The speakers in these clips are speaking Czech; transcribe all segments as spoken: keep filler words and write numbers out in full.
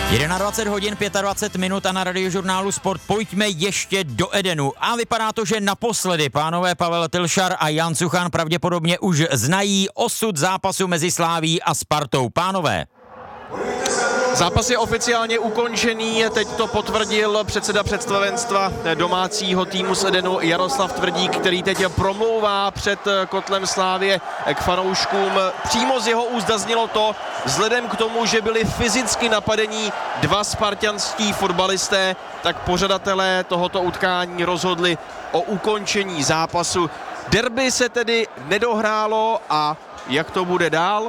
dvacet jedna hodin dvacet pět minut a na Radiožurnálu Sport pojďme ještě do Edenu. A vypadá to, že naposledy pánové Pavel Tylšar a Jan Suchan pravděpodobně už znají osud zápasu mezi Slavií a Spartou. Pánové. Zápas je oficiálně ukončený, teď to potvrdil předseda představenstva domácího týmu z Edenu Jaroslav Tvrdík, který teď promlouvá před kotlem Slávie k fanouškům. Přímo z jeho úst zaznělo to, vzhledem k tomu, že byli fyzicky napadení dva spartanští fotbalisté, tak pořadatelé tohoto utkání rozhodli o ukončení zápasu. Derby se tedy nedohrálo a jak to bude dál?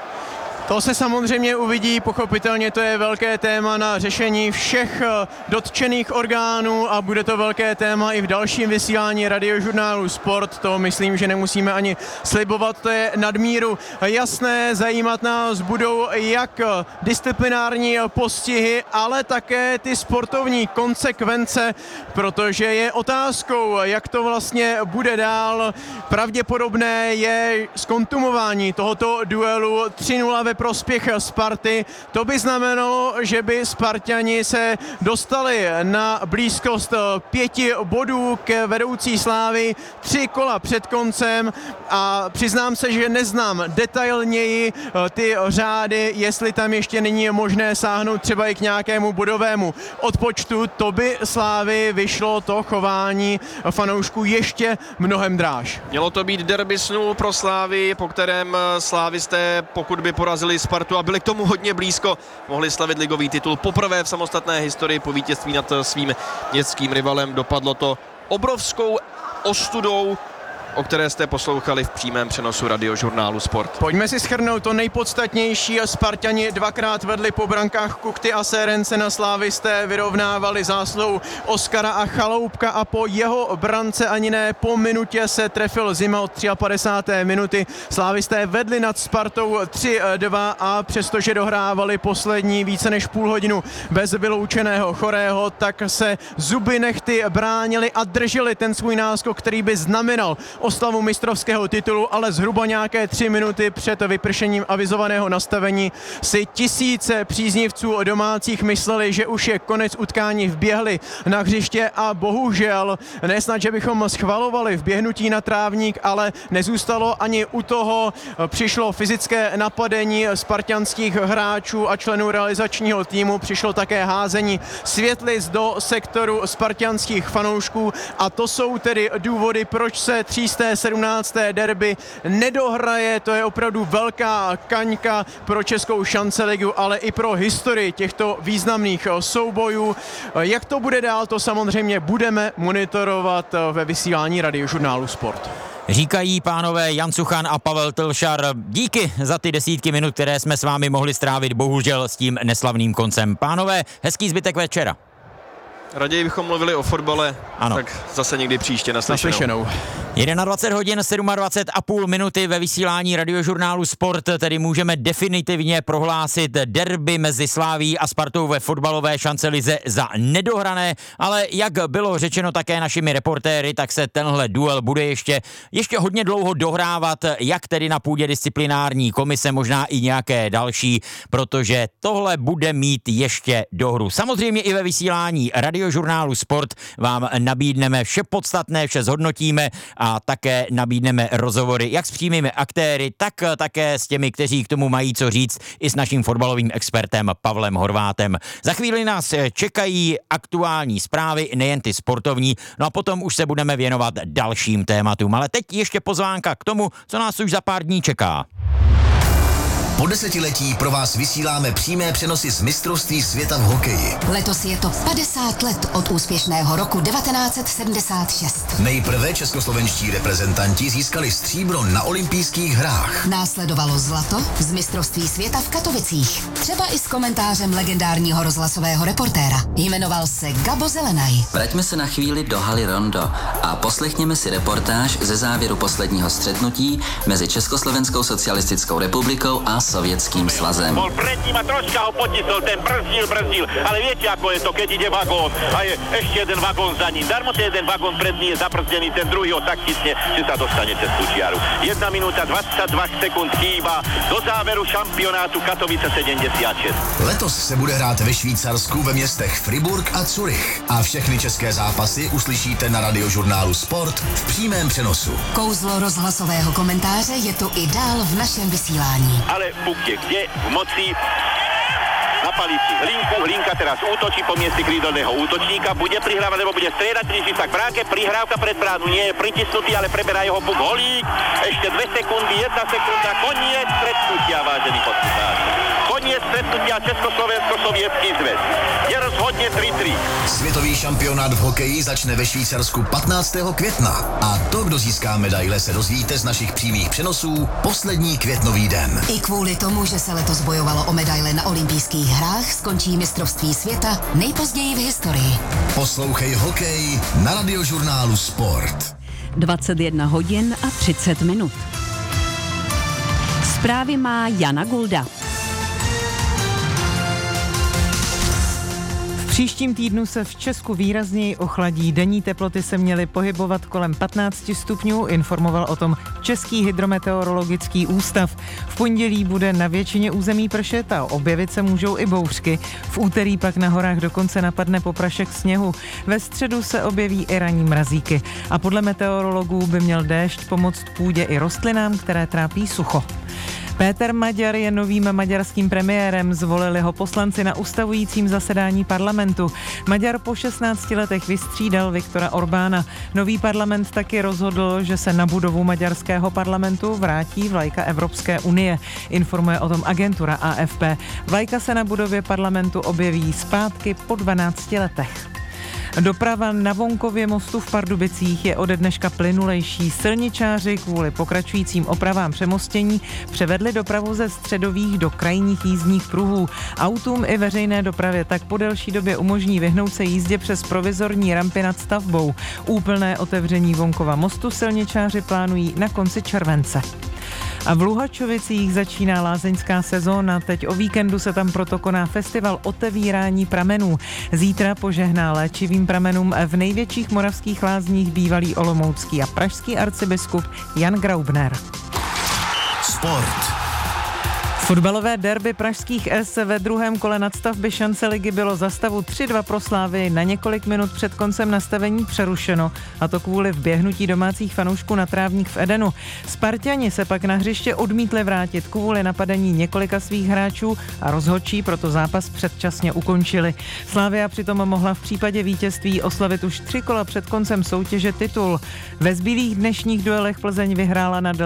To se samozřejmě uvidí, pochopitelně to je velké téma na řešení všech dotčených orgánů a bude to velké téma i v dalším vysílání Radiožurnálu Sport. To myslím, že nemusíme ani slibovat, to je nadmíru jasné. Zajímat nás budou jak disciplinární postihy, ale také ty sportovní konsekvence, protože je otázkou, jak to vlastně bude dál. Pravděpodobné je zkontumování tohoto duelu tři nula ve prospěch Sparty. To by znamenalo, že by Spartani se dostali na blízkost pěti bodů k vedoucí Slávy tři kola před koncem a přiznám se, že neznám detailněji ty řády, jestli tam ještě není možné sáhnout třeba i k nějakému bodovému odpočtu. To by Slávy vyšlo to chování fanoušků ještě mnohem dráž. Mělo to být derby snů pro Slávy, po kterém slávisté, pokud by porazili Spartu a byli k tomu hodně blízko, mohli slavit ligový titul poprvé v samostatné historii po vítězství nad svým městským rivalem. Dopadlo to obrovskou ostudou, o které jste poslouchali v přímém přenosu Radiožurnálu Sport. Pojďme si shrnout to nejpodstatnější. Spartani dvakrát vedli po brankách Kuchty a Sérence, na slávisté vyrovnávali zásluhou Oskara a Chaloupka a po jeho brance ani ne po minutě se trefil Zima od padesáté třetí minuty. Slávisté vedli nad Spartou tři dva a přestože dohrávali poslední více než půl hodinu bez vyloučeného Chorého, tak se zuby nehty bránili a drželi ten svůj náskok, který by znamenal oslavu mistrovského titulu, ale zhruba nějaké tři minuty před vypršením avizovaného nastavení si tisíce příznivců domácích mysleli, že už je konec utkání, vběhli na hřiště a bohužel nesnad, že bychom schvalovali vběhnutí na trávník, ale nezůstalo ani u toho. Přišlo fyzické napadení spartanských hráčů a členů realizačního týmu, přišlo také házení světlic do sektoru spartanských fanoušků a to jsou tedy důvody, proč se tří sedmnácté derby nedohraje. To je opravdu velká kaňka pro českou šanceligu, ale i pro historii těchto významných soubojů. Jak to bude dál, to samozřejmě budeme monitorovat ve vysílání Radiožurnálu Sport. Říkají pánové Jan Suchan a Pavel Tylšar. Díky za ty desítky minut, které jsme s vámi mohli strávit, bohužel s tím neslavným koncem. Pánové, hezký zbytek večera. Raději bychom mluvili o fotbale, ano. Tak zase někdy příště naslyšenou. naslyšenou. dvacet jedna hodin dvacet sedm a půl minuty ve vysílání Radiožurnálu Sport, tedy můžeme definitivně prohlásit derby mezi Slavií a Spartou ve fotbalové šancelize za nedohrané, ale jak bylo řečeno také našimi reportéry, tak se tenhle duel bude ještě, ještě hodně dlouho dohrávat, jak tedy na půdě disciplinární komise, možná i nějaké další, protože tohle bude mít ještě dohru. Samozřejmě i ve vysílání Radiožurnálu Sport vám nabídneme vše podstatné, vše zhodnotíme a také nabídneme rozhovory jak s přímými aktéry, tak také s těmi, kteří k tomu mají co říct, i s naším fotbalovým expertem Pavlem Horvátem. Za chvíli nás čekají aktuální zprávy, nejen ty sportovní, no a potom už se budeme věnovat dalším tématům. Ale teď ještě pozvánka k tomu, co nás už za pár dní čeká. Po desetiletí pro vás vysíláme přímé přenosy z mistrovství světa v hokeji. Letos je to padesát let od úspěšného roku devatenáct set sedmdesát šest. Nejprve českoslovenští reprezentanti získali stříbro na olympijských hrách. Následovalo zlato z mistrovství světa v Katovicích. Třeba i s komentářem legendárního rozhlasového reportéra. Jmenoval se Gabo Zelenaj. Vraťme se na chvíli do haly Rondo a poslechněme si reportáž ze závěru posledního střetnutí mezi Československou socialistickou republikou a Sovětským svazem. Bol pred ním a troška ho potisnul, ten brzdil, brzdil, ale viete, ako je to, keď ide vagón a je ešte jeden vagón za ním. Darmo ten jeden vagón pred ním je zabrzdený, ten druhý ho tak chytne, že sa dostane cez tú čiaru. jedna minúta dvadsaťdva sekúnd chýba do záveru šampionátu Katovice sedemdesiatšesť. Letos se bude hrát ve Švýcarsku ve městech Friburg a Zurich. A všechny české zápasy uslyšíte na radiožurnálu Sport v přímém přenosu. Kouzlo rozhlasového komentáře je tu i dál v našem vysílání. Ale puk je kde? V moci. Napali si Hlinku, Hlinka teraz útočí po mieste krídelného útočníka, bude prihrávať, lebo bude striedať, príži sa k bráke, prihrávka pred bránu, nie je pritisnutý, ale preberá jeho puk Holík, ešte dve sekundy, jedna sekunda, koniec stretnutia, vážení poslucháči. Koniec stretnutia Československo-Sovětský zväz. Je rozhodne tri tri. Světový šampionát v hokeji začne ve Švýcarsku patnáctého května. A to, kdo získá medaile, se dozvíte z našich přímých přenosů poslední květnový den. I kvůli tomu, že se letos bojovalo o medaile na olympijských hrách, skončí mistrovství světa nejpozději v historii. Poslouchej hokej na radiožurnálu Sport. dvacet jedna hodin a třicet minut. Zprávy má Jana Gulda. V příštím týdnu se v Česku výrazněji ochladí. Denní teploty se měly pohybovat kolem patnáct stupňů, informoval o tom Český hydrometeorologický ústav. V pondělí bude na většině území pršet a objevit se můžou i bouřky. V úterý pak na horách dokonce napadne poprašek sněhu. Ve středu se objeví i ranní mrazíky. A podle meteorologů by měl déšť pomoct půdě i rostlinám, které trápí sucho. Péter Maďar je novým maďarským premiérem, zvolili ho poslanci na ustavujícím zasedání parlamentu. Maďar po šestnácti letech vystřídal Viktora Orbána. Nový parlament taky rozhodl, že se na budovu maďarského parlamentu vrátí vlajka Evropské unie. Informuje o tom agentura A F P. Vlajka se na budově parlamentu objeví zpátky po dvanácti letech. Doprava na Vonkově mostu v Pardubicích je ode dneška plynulejší. Silničáři kvůli pokračujícím opravám přemostění převedli dopravu ze středových do krajních jízdních pruhů. Autům i veřejné dopravě tak po delší době umožní vyhnout se jízdě přes provizorní rampy nad stavbou. Úplné otevření Vonkova mostu silničáři plánují na konci července. A v Luhačovicích začíná lázeňská sezóna. Teď o víkendu se tam proto koná festival otevírání pramenů. Zítra požehná léčivým pramenům v největších moravských lázních bývalý olomoucký a pražský arcibiskup Jan Graubner. Sport. Fotbalové derby pražských S ve druhém kole nadstavby šance ligy bylo za stavu tři dva pro Slávy na několik minut před koncem nastavení přerušeno, a to kvůli vběhnutí domácích fanoušků na trávník v Edenu. Sparťani se pak na hřiště odmítli vrátit kvůli napadení několika svých hráčů a rozhodčí proto zápas předčasně ukončili. Slavia přitom mohla v případě vítězství oslavit už tři kola před koncem soutěže titul. Ve zbylých dnešních duelech Plzeň vyhrála na